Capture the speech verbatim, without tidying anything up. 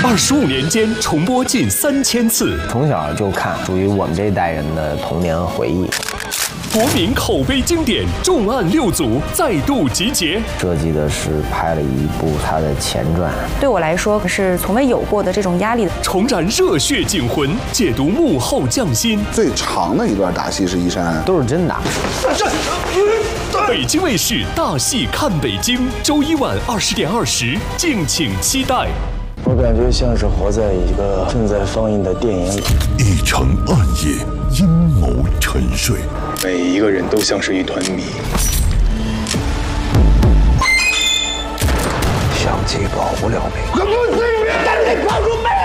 二十五年间重播近三千次， 从小就看，属于我们这一代人的童年回忆。 国民口碑经典重案六组再度集结， 设计的是拍了一部它的前传， 对我来说是从未有过的这种压力。 重燃热血警魂，解读幕后匠心。 最长的一段打戏是一山， 都是真打。 北京卫视大戏看北京，周一晚二十点二十，敬请期待。 我感觉像是活在一个正在放映的电影里。 一城暗夜，阴谋沉睡， 每一个人都像是一团谜。 相机保不了美。 可不是别但是你跑出没